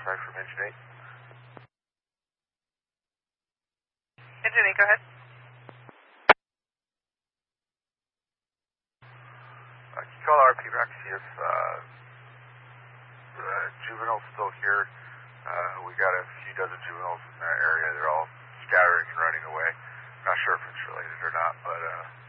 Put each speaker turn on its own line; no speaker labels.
sorry, from Engine 8.
Engine 8, go ahead.
Can you call RP back to see if the juvenile's still here? We got a few dozen juveniles in that area. They're all scattering and running away. Not sure if it's related or not, but